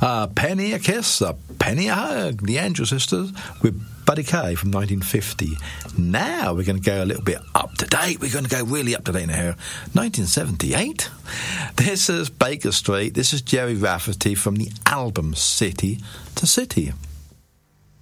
A Penny a Kiss, A Penny a Hug, the Angel Sisters with Buddy Kay from 1950. Now we're going to go a little bit up to date. We're going to go really up to date here. 1978. This is Baker Street. This is Jerry Rafferty from the album City to City.